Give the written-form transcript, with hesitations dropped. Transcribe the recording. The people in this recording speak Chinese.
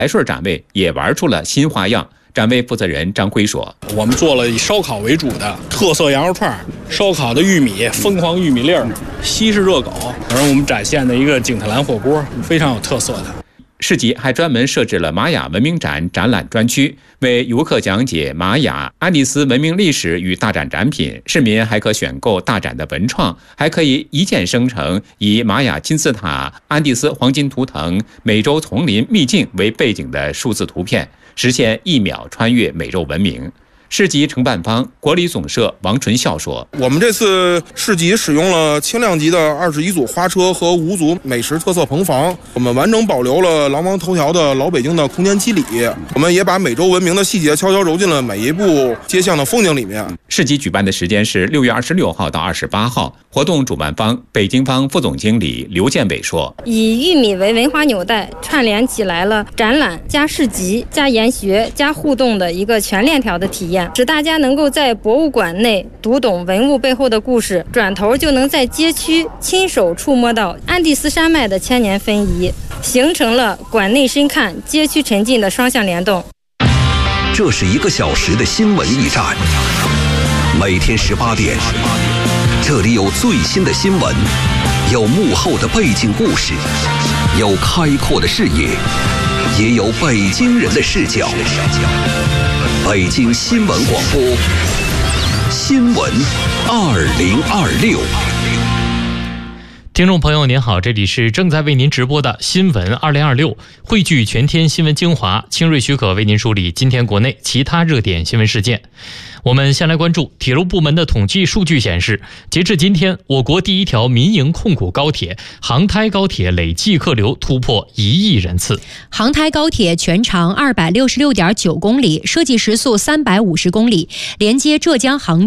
排水展位也玩出了新花样。展位负责人张辉说：“ 我们做了以烧烤为主的特色羊肉串，烧烤的玉米、疯狂玉米粒儿、西式热狗，然后我们展现的一个景泰蓝火锅，非常有特色的。” 市集还专门设置了玛雅文明展展览专区，为游客讲解玛雅、安第斯文明历史与大展展品。市民还可选购大展的文创，还可以一键生成以玛雅金字塔、安第斯黄金图腾、美洲丛林秘境为背景的数字图片，实现1秒穿越美洲文明。市集承办方国礼总社王纯孝说：“ 我们这次市集使用了轻量级的21组花车和5组美食特色棚房，我们完整保留了狼王头条的老北京的空间肌理，我们也把美洲文明的细节悄悄揉进了每一部街巷的风景里面。” 市集举办的时间是6月26号到28号。活动主办方北京方副总经理刘建伟说：“ 以玉米为文化纽带，串联起来了展览加市集加研学加互动的一个全链条的体验。使大家能够在博物馆内读懂文物背后的故事，转头就能在街区亲手触摸到安第斯山脉的千年分遗，形成了馆内深看、街区沉浸的双向联动。 这是1个小时的新闻驿站，每天18点，这里有最新的新闻，有幕后的背景故事，有开阔的视野，也有北京人的视角。北京新闻广播，新闻2026。 听众朋友您好，这里是正在为您直播的新闻2026，汇聚全天新闻精华，清锐许可为您梳理今天国内其他热点新闻事件。我们先来关注铁路部门的统计数据显示，截至今天，我国第1条民营控股高铁杭台高铁累计客流突破1亿人次。 杭台高铁全长266.9公里，设计时速350公里，连接浙江杭州